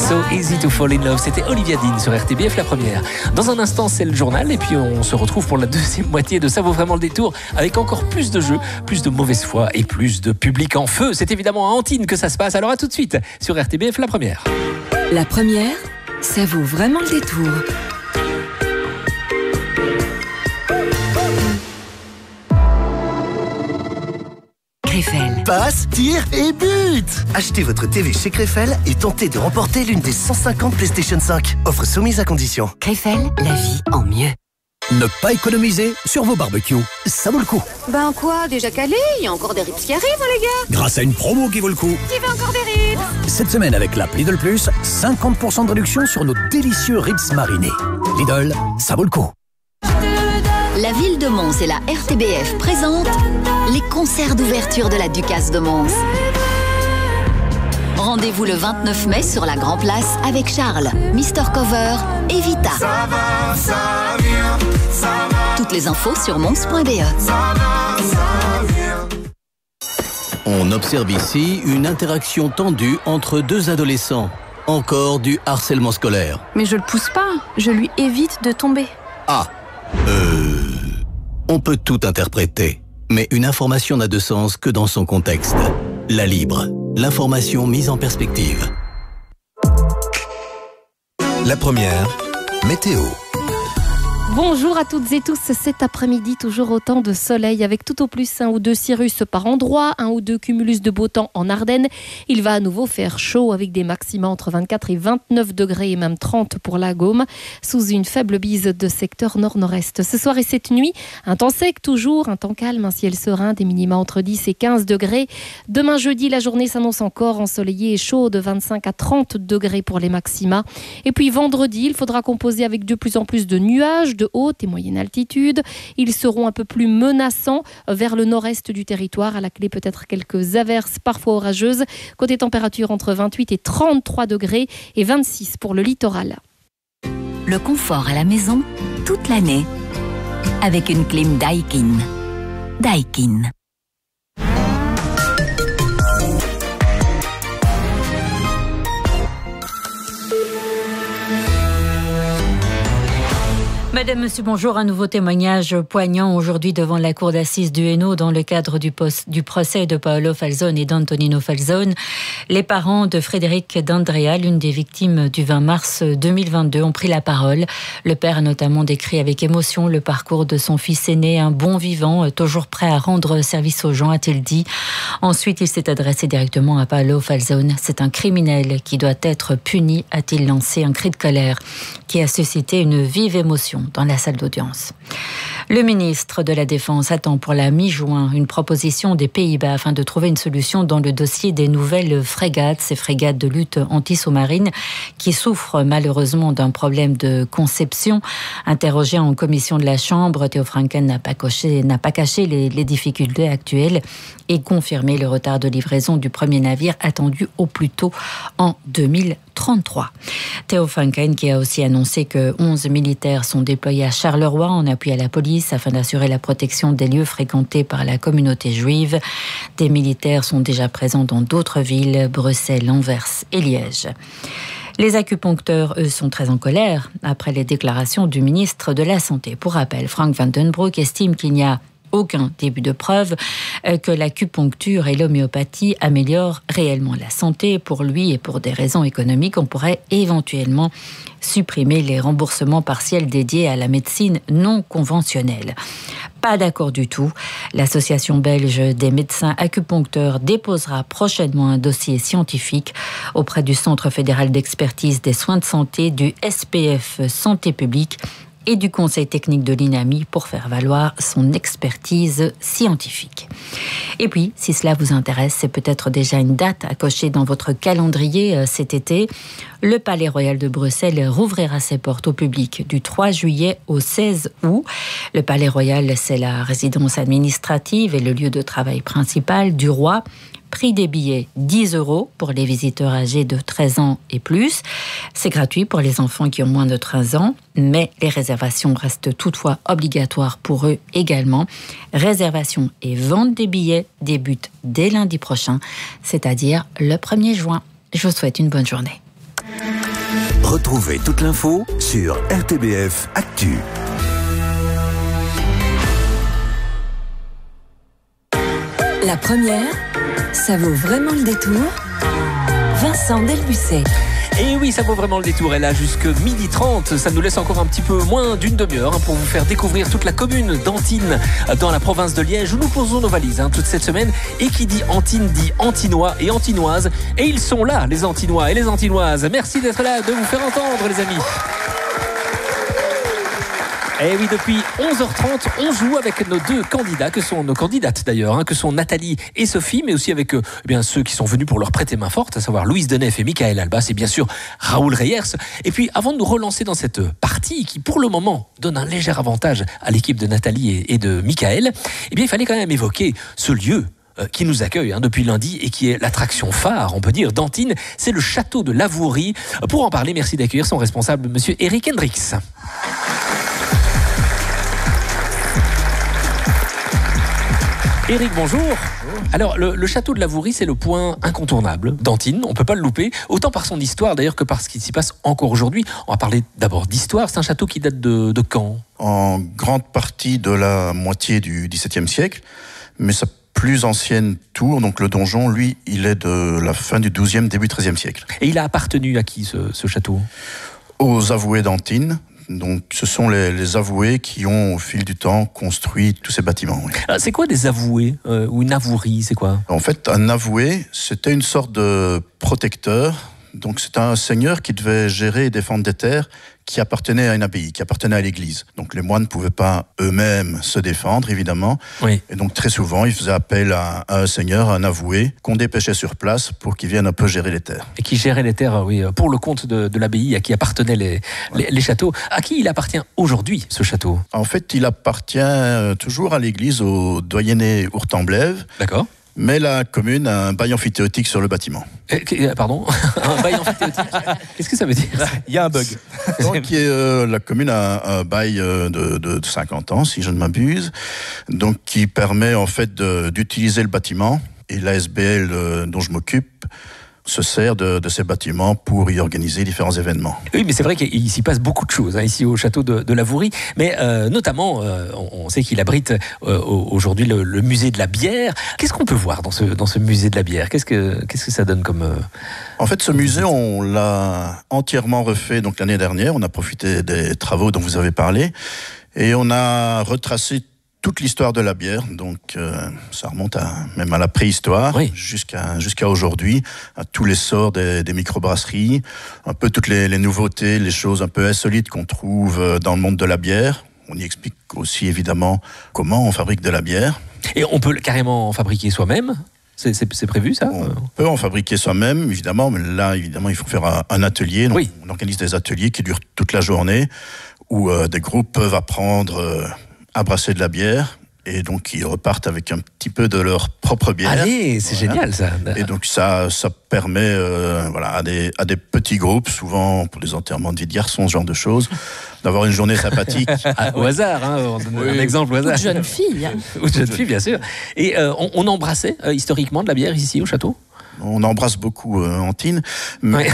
So Easy to Fall in Love, c'était Olivia Dean sur RTBF La Première. Dans un instant, c'est le journal et puis on se retrouve pour la deuxième moitié de Ça vaut vraiment le détour avec encore plus de jeux, plus de mauvaise foi et plus de public en feu. C'est évidemment à Antine que ça se passe, alors à tout de suite sur RTBF La Première. La Première, ça vaut vraiment le détour. Krefel. Passe, tire et but. Achetez votre TV chez Krefel et tentez de remporter l'une des 150 PlayStation 5. Offre soumise à condition. Krefel, la vie en mieux. Ne pas économiser sur vos barbecues, ça vaut le coup. Ben quoi, déjà calé? Il y a encore des ribs qui arrivent, les gars. Grâce à une promo qui vaut le coup. Qui veut encore des ribs? Cette semaine avec l'app Lidl Plus, 50% de réduction sur nos délicieux ribs marinés. Lidl, ça vaut le coup. La ville de Mons et la RTBF présentent les concerts d'ouverture de la Ducasse de Mons. Rendez-vous le 29 mai sur la Grand Place avec Charles, Mr Cover et Vita. Ça va, ça vient, ça va. Toutes les infos sur mons.be. Ça va, ça vient. On observe ici une interaction tendue entre deux adolescents. Encore du harcèlement scolaire. Mais je le pousse pas, je lui évite de tomber. Ah, on peut tout interpréter, mais une information n'a de sens que dans son contexte. La Libre, l'information mise en perspective. La Première, météo. Bonjour à toutes et tous, cet après-midi toujours autant de soleil avec tout au plus 1 ou 2 cirrus par endroit, 1 ou 2 cumulus de beau temps en Ardennes. Il va à nouveau faire chaud avec des maxima entre 24 et 29 degrés et même 30 pour la Gaume, sous une faible bise de secteur nord-nord-est. Ce soir et cette nuit, un temps sec toujours, un temps calme, un ciel serein, des minima entre 10 et 15 degrés. Demain jeudi, la journée s'annonce encore ensoleillée et chaude, de 25 à 30 degrés pour les maxima. Et puis vendredi, il faudra composer avec de plus en plus de nuages, de haute et moyenne altitude. Ils seront un peu plus menaçants vers le nord-est du territoire. À la clé, peut-être quelques averses, parfois orageuses. Côté température, entre 28 et 33 degrés et 26 pour le littoral. Le confort à la maison, toute l'année. Avec une clim Daikin. Daikin. Madame, Monsieur, bonjour. Un nouveau témoignage poignant aujourd'hui devant la cour d'assises du Hainaut dans le cadre du procès de Paolo Falzone et d'Antonino Falzone. Les parents de Frédéric D'Andrea, l'une des victimes du 20 mars 2022, ont pris la parole. Le père a notamment décrit avec émotion le parcours de son fils aîné, un bon vivant, toujours prêt à rendre service aux gens, a-t-il dit. Ensuite, il s'est adressé directement à Paolo Falzone. C'est un criminel qui doit être puni, a-t-il lancé un cri de colère qui a suscité une vive émotion dans la salle d'audience. Le ministre de la Défense attend pour la mi-juin une proposition des Pays-Bas afin de trouver une solution dans le dossier des nouvelles frégates, ces frégates de lutte anti-sous-marine qui souffrent malheureusement d'un problème de conception. Interrogé en commission de la Chambre, Theo Franken n'a pas caché les difficultés actuelles et confirmé le retard de livraison du premier navire attendu au plus tôt en 2033. Theo Franken qui a aussi annoncé que 11 militaires sont déployés à Charleroi en appui à la police afin d'assurer la protection des lieux fréquentés par la communauté juive. Des militaires sont déjà présents dans d'autres villes, Bruxelles, Anvers et Liège. Les acupuncteurs, eux, sont très en colère après les déclarations du ministre de la Santé. Pour rappel, Frank Van den Broek estime qu'il n'y a aucun début de preuve que l'acupuncture et l'homéopathie améliorent réellement la santé. Pour lui et pour des raisons économiques, on pourrait éventuellement supprimer les remboursements partiels dédiés à la médecine non conventionnelle. Pas d'accord du tout. L'Association belge des médecins acupuncteurs déposera prochainement un dossier scientifique auprès du Centre fédéral d'expertise des soins de santé, du SPF Santé publique et du Conseil technique de l'INAMI pour faire valoir son expertise scientifique. Et puis, si cela vous intéresse, c'est peut-être déjà une date à cocher dans votre calendrier cet été. Le Palais Royal de Bruxelles rouvrira ses portes au public du 3 juillet au 16 août. Le Palais Royal, c'est la résidence administrative et le lieu de travail principal du roi. Prix des billets, 10 € pour les visiteurs âgés de 13 ans et plus. C'est gratuit pour les enfants qui ont moins de 13 ans, mais les réservations restent toutefois obligatoires pour eux également. Réservation et vente des billets débutent dès lundi prochain, c'est-à-dire le 1er juin. Je vous souhaite une bonne journée. Retrouvez toute l'info sur RTBF Actu. La première, ça vaut vraiment le détour. Vincent Delbucet. Et oui, ça vaut vraiment le détour. Elle a jusque 12h30. Ça nous laisse encore un petit peu moins d'une demi-heure pour vous faire découvrir toute la commune d'Antines dans la province de Liège où nous posons nos valises toute cette semaine. Et qui dit Antines dit Antinois et Antinoises. Et ils sont là, les Antinois et les Antinoises. Merci d'être là, de vous faire entendre, les amis. Et oui, depuis 11h30, on joue avec nos deux candidats, que sont nos candidates d'ailleurs, que sont Nathalie et Sophie, mais aussi avec ceux qui sont venus pour leur prêter main forte, à savoir Louise Denef et Michael Albas, et bien sûr Raoul Reyers. Et puis, avant de nous relancer dans cette partie qui, pour le moment, donne un léger avantage à l'équipe de Nathalie et de Michael, eh bien, il fallait quand même évoquer ce lieu qui nous accueille depuis lundi et qui est l'attraction phare, on peut dire, d'Antines. C'est le château de Lavourie. Pour en parler, merci d'accueillir son responsable, monsieur Eric Hendricks. Éric, bonjour. Alors, le château de Lavourie, c'est le point incontournable d'Antines. On ne peut pas le louper, autant par son histoire d'ailleurs que par ce qui s'y passe encore aujourd'hui. On va parler d'abord d'histoire. C'est un château qui date de quand ? En grande partie de la moitié du XVIIe siècle, mais sa plus ancienne tour, donc le donjon, lui, il est de la fin du XIIe, début XIIIe siècle. Et il a appartenu à qui ce château ? Aux avoués d'Antines. Donc, ce sont les avoués qui ont, au fil du temps, construit tous ces bâtiments. Oui. C'est quoi des avoués ou une avouerie, c'est quoi ? En fait, un avoué, c'était une sorte de protecteur. Donc, c'est un seigneur qui devait gérer et défendre des terres qui appartenaient à une abbaye, qui appartenaient à l'église. Donc, les moines ne pouvaient pas eux-mêmes se défendre, évidemment. Oui. Et donc, très souvent, ils faisaient appel à un seigneur, à un avoué, qu'on dépêchait sur place pour qu'il vienne un peu gérer les terres. Et qui gérait les terres, oui, pour le compte de l'abbaye à qui appartenaient les châteaux. À qui il appartient aujourd'hui, ce château ? En fait, il appartient toujours à l'église, au doyenné Ourtemblève. D'accord. Mais la commune a un bail amphithéotique sur le bâtiment. Pardon ? Un bail amphithéotique ? Qu'est-ce que ça veut dire ? Il y a un bug. Donc, la commune a un bail de 50 ans, si je ne m'abuse, donc qui permet en fait d'utiliser le bâtiment. Et l'ASBL dont je m'occupe se sert de ces bâtiments pour y organiser différents événements. Oui, mais c'est vrai qu'il s'y passe beaucoup de choses ici au château de Lavourie, mais notamment, on sait qu'il abrite aujourd'hui le musée de la bière. Qu'est-ce qu'on peut voir dans ce musée de la bière ? Qu'est-ce que ça donne comme... En fait, ce musée, on l'a entièrement refait donc l'année dernière. On a profité des travaux dont vous avez parlé et on a retracé toute l'histoire de la bière, donc ça remonte même à la préhistoire, oui, jusqu'à aujourd'hui, à tout l'essor des microbrasseries, un peu toutes les nouveautés, les choses un peu insolites qu'on trouve dans le monde de la bière. On y explique aussi évidemment comment on fabrique de la bière. Et on peut carrément en fabriquer soi-même ? C'est prévu, ça ? On peut en fabriquer soi-même, évidemment, mais là, évidemment, il faut faire un atelier. Donc, oui. On organise des ateliers qui durent toute la journée, où des groupes peuvent apprendre à brasser de la bière, et donc ils repartent avec un petit peu de leur propre bière. Allez, c'est génial ça. Et donc ça permet à des petits groupes, souvent pour des enterrements de vie de garçons, ce genre de choses, d'avoir une journée sympathique. Au hasard, on donne un exemple au hasard. Ou de jeunes filles. Ou de jeunes filles, bien sûr. Et on embrassait historiquement de la bière ici au château ? On embrasse beaucoup Antines, mais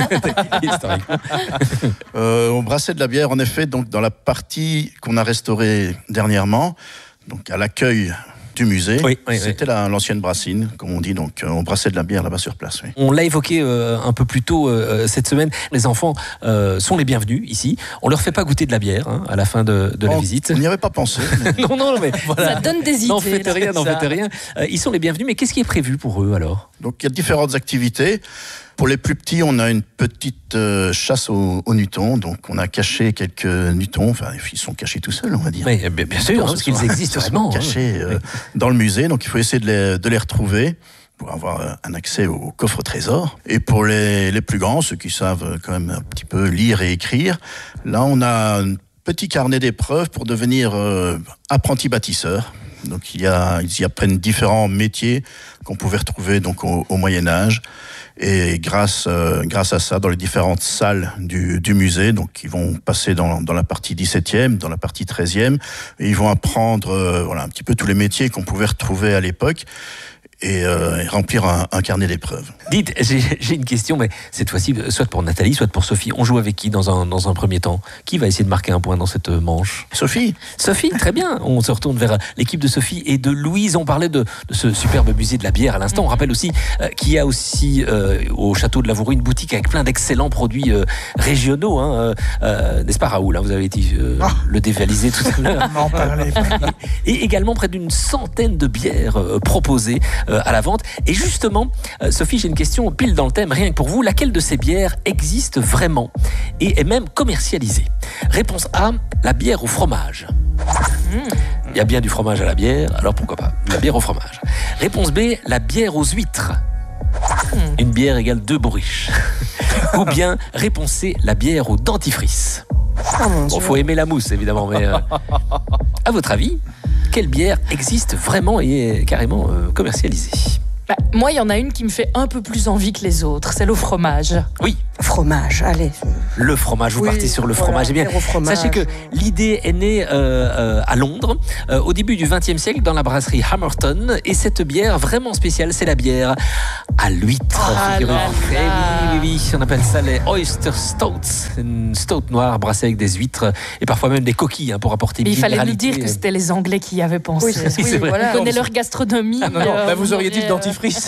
on brassait de la bière en effet donc dans la partie qu'on a restaurée dernièrement, donc à l'accueil du musée. Oui, c'était l'ancienne brassine, comme on dit, donc on brassait de la bière là-bas sur place. Oui. On l'a évoqué un peu plus tôt cette semaine, les enfants sont les bienvenus ici. On leur fait pas goûter de la bière à la fin de la visite. On n'y avait pas pensé. Mais... non, mais voilà. Ça donne des idées. N'en faites rien. Ils sont les bienvenus, mais qu'est-ce qui est prévu pour eux alors ? Donc il y a différentes activités. Pour les plus petits, on a une petite chasse aux nutons. Donc, on a caché quelques nutons. Enfin, ils sont cachés tout seuls, on va dire. Oui, bien sûr, parce qu'ils existent vraiment. Cachés dans le musée. Donc, il faut essayer de les retrouver pour avoir un accès au coffre-trésor. Et pour les plus grands, ceux qui savent quand même un petit peu lire et écrire, là, on a un petit carnet d'épreuves pour devenir apprenti bâtisseur. Donc, ils y apprennent différents métiers qu'on pouvait retrouver donc au Moyen-Âge. Et grâce à ça, dans les différentes salles du musée, donc ils vont passer dans la partie 17e, dans la partie 13e, et ils vont apprendre un petit peu tous les métiers qu'on pouvait retrouver à l'époque. et remplir un carnet d'épreuves. Dites, j'ai une question, mais cette fois-ci, soit pour Nathalie, soit pour Sophie. On joue avec qui dans un premier temps? Qui va essayer de marquer un point dans cette manche? Sophie. Sophie, très bien. On se retourne vers l'équipe de Sophie et de Louise. On parlait de ce superbe musée de la bière à l'instant. On rappelle aussi qu'il y a aussi au château de Lavourie une boutique avec plein d'excellents produits régionaux. N'est-ce pas, Raoul? Vous avez été le dévaliser tout à l'heure. N'en parlez pas. Et également près d'une centaine de bières proposées à la vente. Et justement, Sophie, j'ai une question pile dans le thème, rien que pour vous. Laquelle de ces bières existe vraiment et est même commercialisée? Réponse A, la bière au fromage. Il y a bien du fromage à la bière, alors pourquoi pas la bière au fromage. Réponse B, la bière aux huîtres. Une bière égale 2 bourriches. Ou bien, réponse C, la bière au dentifrice. Bon, faut aimer la mousse, évidemment, mais à votre avis, quelle bière existe vraiment et est carrément commercialisée? Moi, il y en a une qui me fait un peu plus envie que les autres, celle au fromage. Oui. Fromage, allez. Le fromage, vous partez sur le fromage. Eh bien, sachez que l'idée est née à Londres, au début du XXe siècle, dans la brasserie Hammerton. Et cette bière vraiment spéciale, c'est la bière à l'huître. Oui, on appelle ça les oyster stouts. Une stout noire brassée avec des huîtres et parfois même des coquilles pour apporter il fallait nous dire que c'était les Anglais qui y avaient pensé. Oui, c'est vrai. Voilà. Ils connaissent leur gastronomie. Vous auriez dit le dentifrice.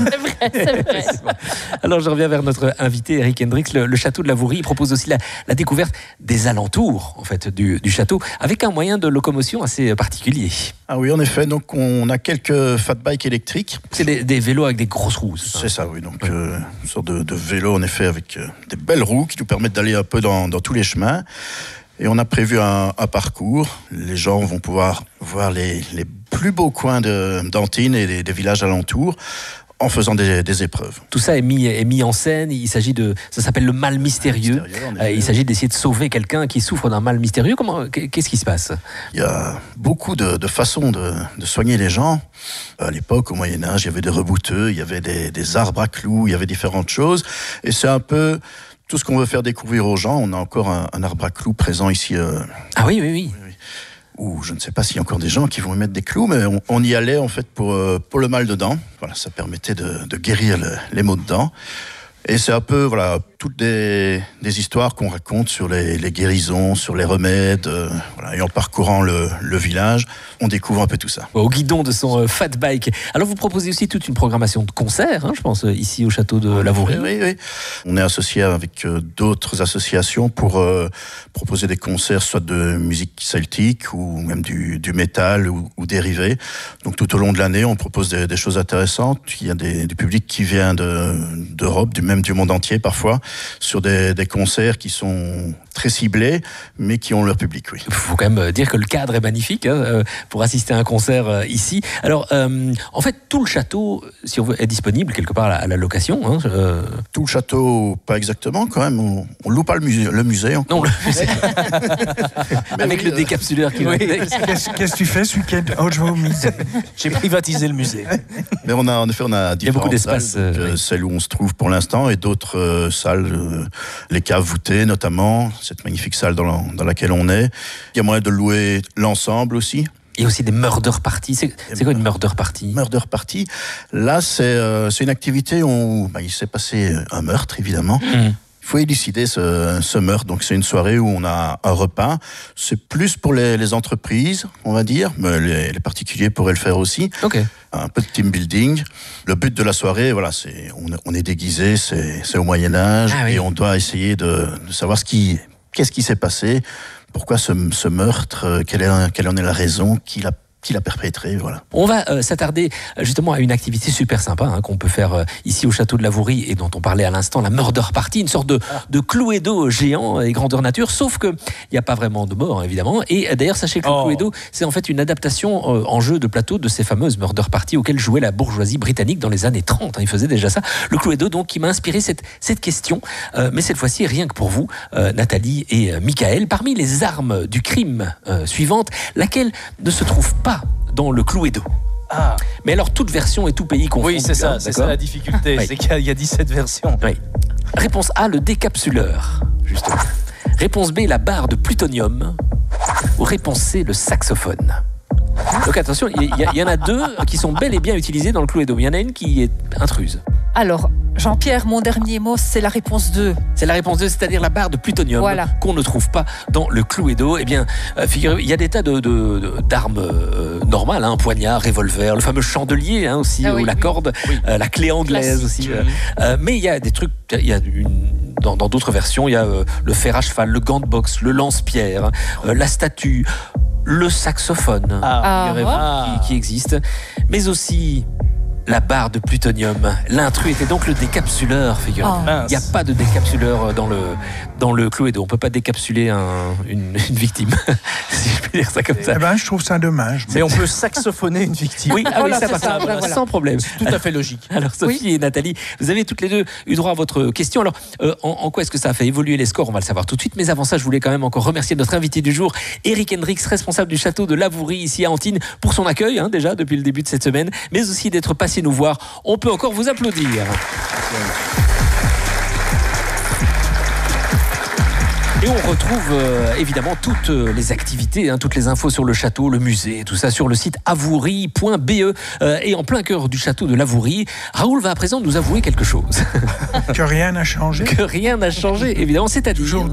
C'est vrai. Alors, je reviens vers notre invité, Eric Hendrix. Le château de Lavourie propose aussi la découverte des alentours en fait, du château, avec un moyen de locomotion assez particulier. Ah oui, en effet. Donc, on a quelques fat bikes électriques. C'est des vélos avec des grosses roues, c'est ça, oui. Donc, une sorte de vélo, en effet, avec des belles roues qui nous permettent d'aller un peu dans tous les chemins. Et on a prévu un parcours. Les gens vont pouvoir voir les plus beaux coins d'Antibes et des villages alentours en faisant des épreuves. Tout ça est mis en scène. Ça s'appelle le mal mystérieux. Il s'agit d'essayer de sauver quelqu'un qui souffre d'un mal mystérieux. Qu'est-ce qui se passe? Il y a beaucoup de façons de soigner les gens. À l'époque, au Moyen-Âge, il y avait des rebouteux, il y avait des arbres à clous, il y avait différentes choses. Et c'est un peu tout ce qu'on veut faire découvrir aux gens. On a encore un arbre à clous présent ici. Ah oui. Ou je ne sais pas s'il y a encore des gens qui vont y mettre des clous, mais on y allait en fait pour le mal de dents. Voilà, ça permettait de guérir les maux de dents. Et c'est un peu toutes des histoires qu'on raconte sur les guérisons, sur les remèdes. Et en parcourant le village, on découvre un peu tout ça. Au guidon de son fat bike. Alors vous proposez aussi toute une programmation de concerts, je pense, ici au château de Lavourie. Oui. On est associé avec d'autres associations pour proposer des concerts, soit de musique celtique ou même du métal ou dérivé. Donc tout au long de l'année, on propose des choses intéressantes. Il y a du public qui vient d'Europe, même du monde entier parfois, sur des concerts qui sont très ciblés, mais qui ont leur public, oui. Il faut quand même dire que le cadre est magnifique pour assister à un concert ici. Alors, en fait, tout le château, si on veut, est disponible quelque part à la location. Tout le château, pas exactement, quand même. On loue pas le musée. Non, le musée. Avec le décapsuleur qui va. Qu'est-ce que tu fais ce week-end? Je vais au musée. J'ai privatisé le musée. Mais on a différentes beaucoup d'espace. Celle où on se trouve pour l'instant et d'autres salles, les caves voûtées notamment, cette magnifique salle dans laquelle on est. Il y a moyen de louer l'ensemble aussi. Il y a aussi des murder parties. C'est quoi une murder party? Murder party, là c'est une activité où il s'est passé un meurtre évidemment. Il faut élucider ce meurtre. Donc c'est une soirée où on a un repas. C'est plus pour les entreprises, on va dire, mais les particuliers pourraient le faire aussi. Okay. Un peu de team building. Le but de la soirée, on est déguisé, c'est au Moyen-Âge, et on doit essayer de savoir qu'est-ce qui s'est passé, pourquoi ce meurtre, quelle en est la raison, qui l'a perpétré, voilà. On va s'attarder justement à une activité super sympa qu'on peut faire ici au château de Lavourie et dont on parlait à l'instant, la murder party, une sorte de Cluedo géant et grandeur nature, sauf que il n'y a pas vraiment de mort évidemment. Et d'ailleurs sachez que le Cluedo, c'est en fait une adaptation en jeu de plateau de ces fameuses murder party auxquelles jouait la bourgeoisie britannique dans les années 30. Il faisait déjà ça. Le Cluedo donc qui m'a inspiré cette question, mais cette fois-ci rien que pour vous, Nathalie et Michael. Parmi les armes du crime suivantes, laquelle ne se trouve pas dans le Cluedo? Mais alors toute version et tout pays confondus. Oui, c'est ça la difficulté, c'est qu'il y a 17 versions. Oui. Réponse A, le décapsuleur, justement. Réponse B, la barre de plutonium. Ou réponse C, le saxophone. Donc attention, il y en a 2 qui sont bel et bien utilisés dans le Cluedo. Il y en a une qui est intruse. Alors, Jean-Pierre, mon dernier mot, c'est la réponse 2. C'est la réponse 2, c'est-à-dire la barre de plutonium qu'on ne trouve pas dans le Cluedo. Eh bien, figurez-vous, il y a des tas d'armes normales, un poignard, revolver, le fameux chandelier aussi, ou la corde, la clé anglaise aussi. Mais il y a des trucs, dans d'autres versions, il y a le fer à cheval, le gant de boxe, le lance-pierre, la statue, le saxophone qui existe, mais aussi la barre de plutonium. L'intrus était donc le décapsuleur, figurez-vous. Il n'y a pas de décapsuleur dans le Cluedo. On ne peut pas décapsuler une victime, si je peux dire ça comme ça. Eh ben, je trouve ça dommage. Mais on peut saxophoner une victime. Oui, ça passe sans problème. C'est tout à fait logique. Alors, Sophie et Nathalie, vous avez toutes les deux eu droit à votre question. Alors, en quoi est-ce que ça a fait évoluer les scores? On va le savoir tout de suite. Mais avant ça, je voulais quand même encore remercier notre invité du jour, Eric Hendrix, responsable du château de Lavourie, ici à Antibes, pour son accueil, déjà, depuis le début de cette semaine, mais aussi d'être passé nous voir. On peut encore vous applaudir. Et on retrouve évidemment toutes les activités, toutes les infos sur le château, le musée, tout ça sur le site avourie.be. Et en plein cœur du château de Lavourie, Raoul va à présent nous avouer quelque chose. Que rien n'a changé. Que rien n'a changé, évidemment, c'est-à-dire...